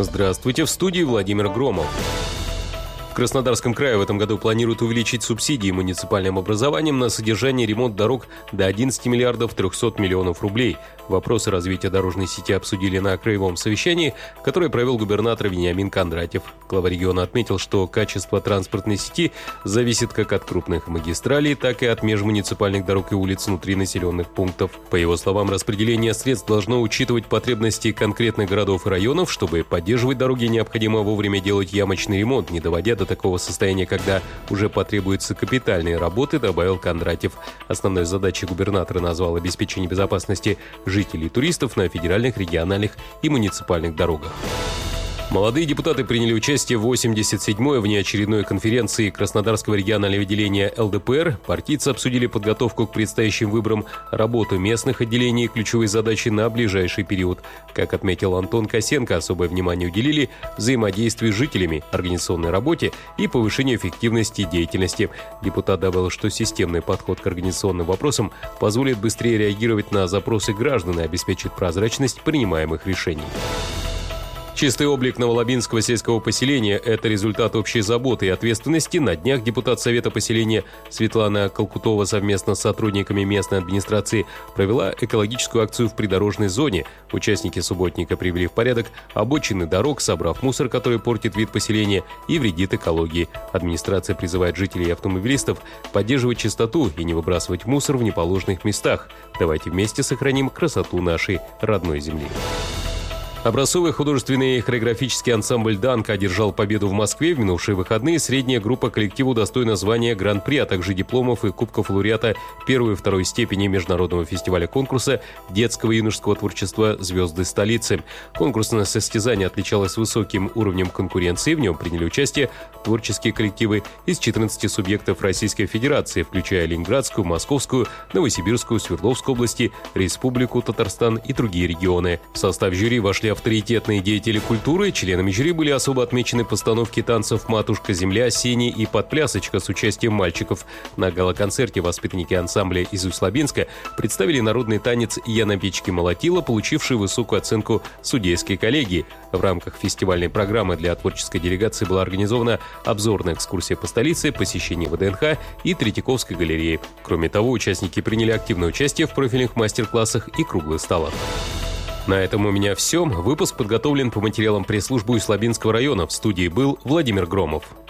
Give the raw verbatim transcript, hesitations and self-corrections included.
Здравствуйте, в студии Владимир Громов. В Краснодарском крае в этом году планируют увеличить субсидии муниципальным образованиям на содержание и ремонт дорог до одиннадцати миллиардов трехсот миллионов рублей. Вопросы развития дорожной сети обсудили на краевом совещании, которое провел губернатор Вениамин Кондратьев. Глава региона отметил, что качество транспортной сети зависит как от крупных магистралей, так и от межмуниципальных дорог и улиц внутри населенных пунктов. По его словам, распределение средств должно учитывать потребности конкретных городов и районов. Чтобы поддерживать дороги, необходимо вовремя делать ямочный ремонт, не доводя до такого состояния, когда уже потребуются капитальные работы, добавил Кондратьев. Основной задачей губернатора назвал обеспечение безопасности жителей и туристов на федеральных, региональных и муниципальных дорогах. Молодые депутаты приняли участие в восемьдесят седьмой внеочередной конференции Краснодарского регионального отделения эл дэ пэ эр. Партийцы обсудили подготовку к предстоящим выборам, работу местных отделений и ключевые задачи на ближайший период. Как отметил Антон Косенко, особое внимание уделили взаимодействию с жителями, организационной работе и повышению эффективности деятельности. Депутат добавил, что системный подход к организационным вопросам позволит быстрее реагировать на запросы граждан и обеспечит прозрачность принимаемых решений. Чистый облик новолабинского сельского поселения – это результат общей заботы и ответственности. На днях депутат Совета поселения Светлана Колкутова совместно с сотрудниками местной администрации провела экологическую акцию в придорожной зоне. Участники субботника привели в порядок обочины дорог, собрав мусор, который портит вид поселения и вредит экологии. Администрация призывает жителей и автомобилистов поддерживать чистоту и не выбрасывать мусор в неположенных местах. Давайте вместе сохраним красоту нашей родной земли. Образцовый художественный хореографический ансамбль «Данка» одержал победу в Москве в минувшие выходные. Средняя группа коллективу достойна звания Гран-при, а также дипломов и кубков лауреата первой и второй степени международного фестиваля конкурса детского и юношеского творчества «Звезды столицы». Конкурсное состязание отличалось высоким уровнем конкуренции. В нем приняли участие творческие коллективы из четырнадцати субъектов Российской Федерации, включая Ленинградскую, Московскую, Новосибирскую, Свердловскую области, Республику Татарстан и другие регионы. В состав жюри вошли авторитетные деятели культуры. Членами жюри были особо отмечены постановки танцев «Матушка-Земля», «Синий» и «Подплясочка» с участием мальчиков. На гала-концерте воспитанники ансамбля из Усть-Лабинска представили народный танец «Я на печке молотила», получивший высокую оценку судейской коллегии. В рамках фестивальной программы для творческой делегации была организована обзорная экскурсия по столице, посещение вэ дэ эн ха и Третьяковской галереи. Кроме того, участники приняли активное участие в профильных мастер-классах и круглых столах. На этом у меня все. Выпуск подготовлен по материалам пресс-службы Усть-Лабинского района. В студии был Владимир Громов.